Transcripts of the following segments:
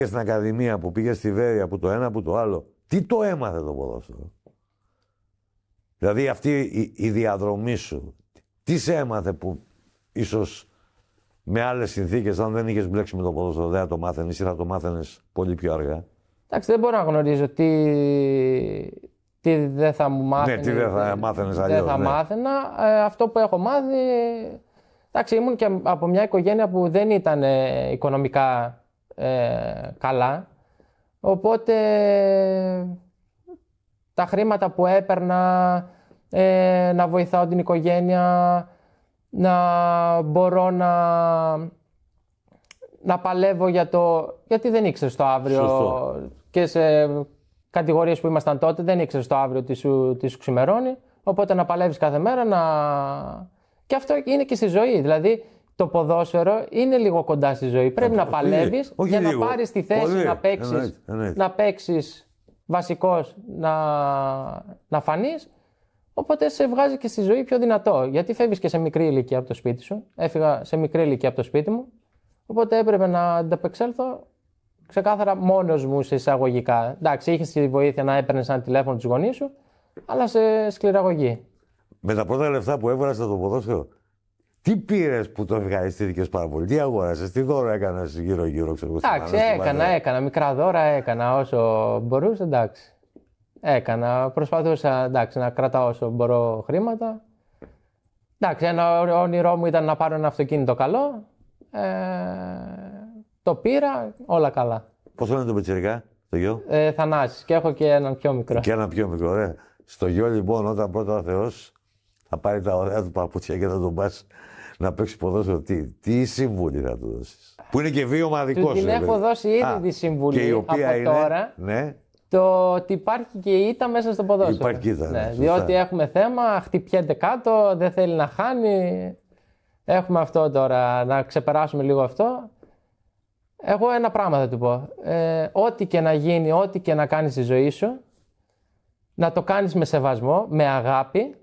Στην Ακαδημία που πήγε στη Βέρεια, που το ένα, που το άλλο. Τι το έμαθε το ποδόσφαιρο? Δηλαδή αυτή η διαδρομή σου, τι σε έμαθε που ίσως με άλλες συνθήκες, αν δεν είχες μπλέξει με το ποδόσφαιρο, δεν θα το μάθαινες ή θα το μάθαινες πολύ πιο αργά? Εντάξει, δεν μπορώ να γνωρίζω τι δεν θα μου μάθαινε. Ναι, τι δεν θα μάθαινες αλλιώς. Δεν θα μάθαινα. Αυτό που έχω μάθει... Εντάξει, ήμουν και από μια οικογένεια που δεν ήταν οικονομικά καλά. Οπότε τα χρήματα που έπαιρνα, να βοηθάω την οικογένεια, να μπορώ να παλεύω γιατί δεν ήξερες το αύριο. Σωστό. Και σε κατηγορίες που ήμασταν τότε δεν ήξερες το αύριο τι σου ξημερώνει. Οπότε να παλεύεις κάθε μέρα, Και αυτό είναι και στη ζωή. Δηλαδή το ποδόσφαιρο είναι λίγο κοντά στη ζωή. Πρέπει να παλεύεις για να πάρεις τη θέση να παίξεις βασικός, να φανείς. Οπότε σε βγάζει και στη ζωή πιο δυνατό. Γιατί φεύγεις και σε μικρή ηλικία από το σπίτι σου. Έφυγα σε μικρή ηλικία από το σπίτι μου. Οπότε έπρεπε να ανταπεξέλθω ξεκάθαρα μόνος μου σε εισαγωγικά. Εντάξει, είχες τη βοήθεια να έπαιρνες ένα τηλέφωνο τους γονείς σου, αλλά σε σκληραγωγή. Με τα πρώτα λεφτά που έβγαλες στο ποδόσφαιρο, τι πήρες που το ευχαριστήθηκες πάρα πολύ? Τι αγόρασες, τι δώρα έκανες γύρω-γύρω? Εντάξει, έκανα. Μικρά δώρα έκανα όσο μπορούσα, εντάξει. Προσπαθούσα να κρατάω όσο μπορώ χρήματα. Εντάξει, ένα όνειρό μου ήταν να πάρω ένα αυτοκίνητο καλό. Το πήρα, όλα καλά. Πώς λένε το πιτσιρικά, το γιο? Θανάσης, και έχω και έναν πιο μικρό. Και έναν πιο μικρό, ωραία. Στο γιο λοιπόν, όταν πρώτα ο Θεός θα πάρει τα ωραία του παπούτσια και θα τον πας να παίξει ποδόσφαιρο, τι συμβουλή θα του δώσεις? Που είναι και βιομαδικός. Την έχω δώσει ήδη τη συμβουλή από τώρα. Ναι. Το ότι υπάρχει και η ήττα μέσα στο ποδόσφαιρο. Υπάρχει ήττα, ναι, διότι έχουμε θέμα, χτυπιέται κάτω, δεν θέλει να χάνει. Έχουμε αυτό τώρα, να ξεπεράσουμε λίγο αυτό. Εγώ ένα πράγμα θα του πω. Ό,τι και να γίνει, ό,τι και να κάνεις στη ζωή σου, να το κάνεις με σεβασμό, με αγάπη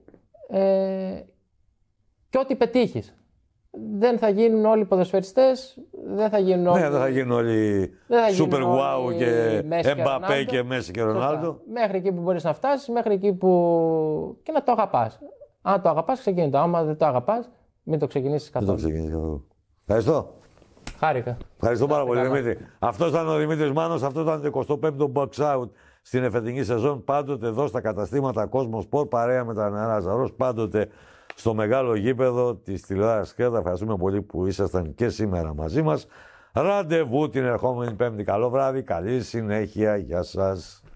και ό,τι πετύχεις. Δεν θα γίνουν όλοι ποδοσφαιριστές, δεν θα γίνουν όλοι... Ναι, δεν θα γίνουν όλοι super wow και Εμπαπέ και Μέση και Ρονάλντο. Μέχρι εκεί που μπορείς να φτάσεις, μέχρι εκεί που... και να το αγαπάς. Αν το αγαπάς, ξεκινεί το. Άμα δεν το αγαπάς, μην το ξεκινήσεις καθόλου. Δεν το ξεκινήσεις καθόλου. Ευχαριστώ. Χάρηκα. Ευχαριστώ πάρα πολύ, Δημήτρη. Αυτός ήταν ο Δημήτρης Μάνος, αυτό ήταν το 25ο Box Out στην εφετινή σεζόν. Πάντοτε εδώ στα καταστήματα Κόσμο Sport, παρέα με τα νεαρά Ζαρός, πάντοτε στο μεγάλο γήπεδο της τηλεόρασης Κρέτα. Ευχαριστούμε πολύ που ήσασταν και σήμερα μαζί μας. Ραντεβού την ερχόμενη Πέμπτη. Καλό βράδυ, καλή συνέχεια. Γεια σας.